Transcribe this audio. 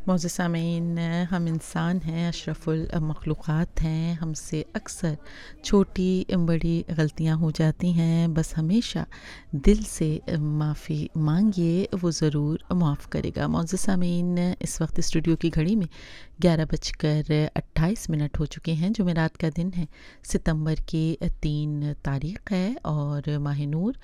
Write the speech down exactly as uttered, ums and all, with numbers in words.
मौजूद सामीन, हम इंसान हैं, अशरफुल मखलूक़ात हैं, हमसे अक्सर छोटी बड़ी गलतियां हो जाती हैं। बस हमेशा दिल से माफ़ी मांगिए, वो ज़रूर माफ़ करेगा। मौजूद सामीन, इस वक्त स्टूडियो की घड़ी में ग्यारह बजकर अट्ठाईस मिनट हो चुके हैं। जुमेरात का दिन है, सितंबर की तीन तारीख़ है और माह नूर